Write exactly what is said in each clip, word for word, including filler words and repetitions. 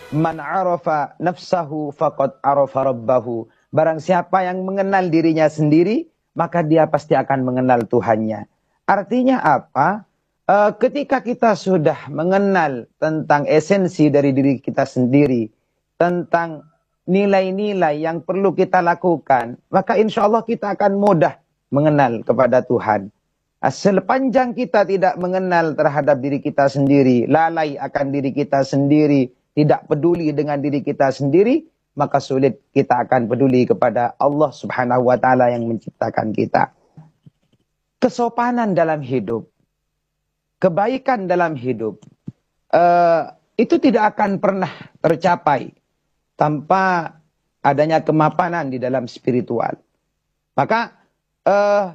Man arafa nafsahu faqad arafa rabbahu. Barang siapa yang mengenal dirinya sendiri, maka dia pasti akan mengenal Tuhannya. Artinya apa? E, ketika kita sudah mengenal tentang esensi dari diri kita sendiri, tentang nilai-nilai yang perlu kita lakukan, maka insya Allah kita akan mudah mengenal kepada Tuhan. Sepanjang kita tidak mengenal terhadap diri kita sendiri, lalai akan diri kita sendiri, tidak peduli dengan diri kita sendiri, maka sulit kita akan peduli kepada Allah Subhanahu wa Ta'ala yang menciptakan kita. Kesopanan dalam hidup, kebaikan dalam hidup, uh, itu tidak akan pernah tercapai tanpa adanya kemapanan di dalam spiritual. Maka uh,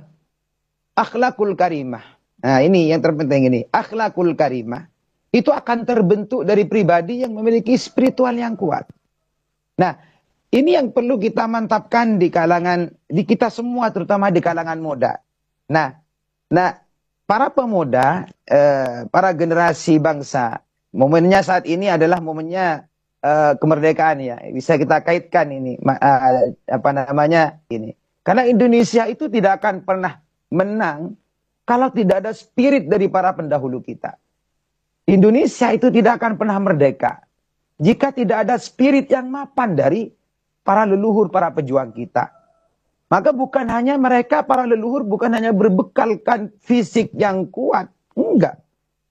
akhlakul karimah, nah ini yang terpenting ini, akhlakul karimah, itu akan terbentuk dari pribadi yang memiliki spiritual yang kuat. Nah, ini yang perlu kita mantapkan di kalangan, di kita semua, terutama di kalangan muda. Nah, nah para pemuda, eh, para generasi bangsa, momennya saat ini adalah momennya eh, kemerdekaan ya. Bisa kita kaitkan ini, eh, apa namanya ini. Karena Indonesia itu tidak akan pernah menang kalau tidak ada spirit dari para pendahulu kita. Indonesia itu tidak akan pernah merdeka jika tidak ada spirit yang mapan dari para leluhur, para pejuang kita. Maka bukan hanya mereka, para leluhur, bukan hanya berbekalkan fisik yang kuat. Enggak.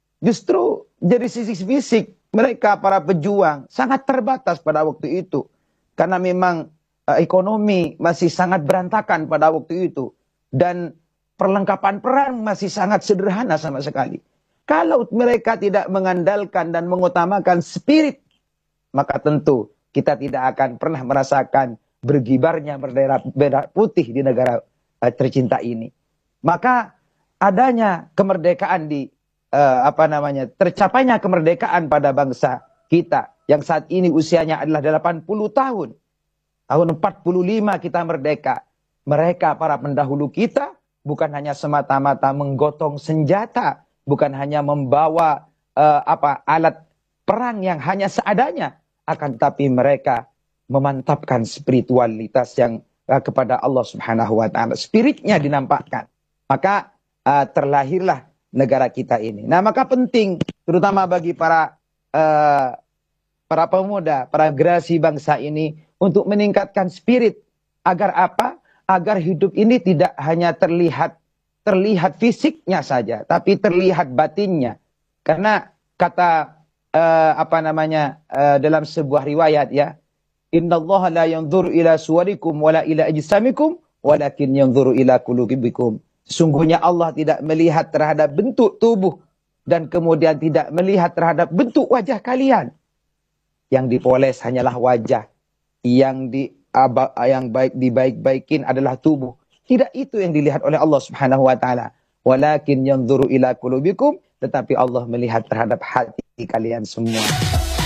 Justru dari sisi fisik, mereka para pejuang sangat terbatas pada waktu itu. Karena memang uh, ekonomi masih sangat berantakan pada waktu itu. Dan perlengkapan perang masih sangat sederhana sama sekali. Kalau mereka tidak mengandalkan dan mengutamakan spirit, maka tentu kita tidak akan pernah merasakan bergibarnya bendera putih di negara uh, tercinta ini. Maka adanya kemerdekaan di uh, apa namanya tercapainya kemerdekaan pada bangsa kita yang saat ini usianya adalah delapan puluh tahun. Tahun empat puluh lima kita merdeka. Mereka para pendahulu kita bukan hanya semata-mata menggotong senjata, bukan hanya membawa uh, apa alat perang yang hanya seadanya, akan tetapi mereka memantapkan spiritualitas yang uh, kepada Allah Subhanahu wa Ta'ala. Spiritnya dinampakkan. Maka uh, terlahirlah negara kita ini. Nah, maka penting terutama bagi para uh, para pemuda, para generasi bangsa ini untuk meningkatkan spirit agar apa? Agar hidup ini tidak hanya terlihat terlihat fisiknya saja, tapi terlihat batinnya. Karena kata uh, apa namanya uh, dalam sebuah riwayat ya, innallaha la yanzuru ila suwarikum wala ila ajsamikum walakin yanzuru ila qulubikum. Sesungguhnya Allah tidak melihat terhadap bentuk tubuh dan kemudian tidak melihat terhadap bentuk wajah kalian. Yang dipoles hanyalah wajah, yang di yang baik dibaik-baikin adalah tubuh. Tidak itu yang dilihat oleh Allah Subhanahu wa Ta'ala. Walakin yanzuru ila qulubikum, tetapi Allah melihat terhadap hati kalian semua.